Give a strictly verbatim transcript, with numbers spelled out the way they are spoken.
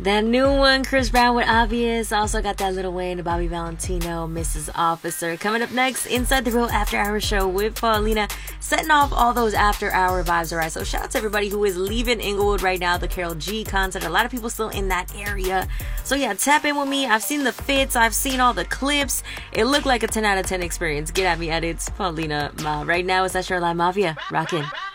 That new one, Chris Brown with Obvious. Also got that Lil Wayne, Bobby Valentino, Missus Officer. Coming up next, Inside the Real After Hour Show with Paulina, setting off all those after hour vibes. Alright, so shout out to everybody who is leaving Inglewood right now, the Karol G concert. A lot of people still in that area. So yeah, tap in with me. I've seen the fits, I've seen all the clips. It looked like a ten out of ten experience. Get at me, edits. Paulina Ma. Right now, it's that Shoreline Mafia. Rockin'.